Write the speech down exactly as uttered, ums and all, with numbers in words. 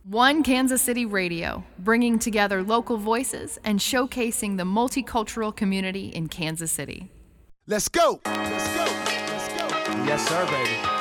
One Kansas City Radio, bringing together local voices and showcasing the multicultural community in Kansas City. Let's go! Let's go! Let's go! Yes, sir, baby.